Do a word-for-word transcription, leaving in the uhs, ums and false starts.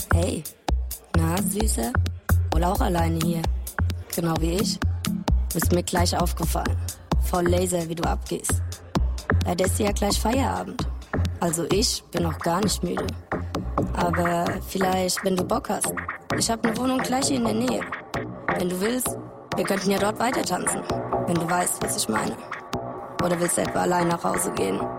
Hey, na, Süße? Wohl auch alleine hier. Genau wie ich. Bist mir gleich aufgefallen. Voll Laser, wie du abgehst. Leider ist ja gleich Feierabend. Also ich bin noch gar nicht müde. Aber vielleicht, wenn du Bock hast. Ich hab ne Wohnung gleich hier in der Nähe. Wenn du willst, wir könnten ja dort weiter tanzen. Wenn du weißt, was ich meine. Oder willst du etwa allein nach Hause gehen?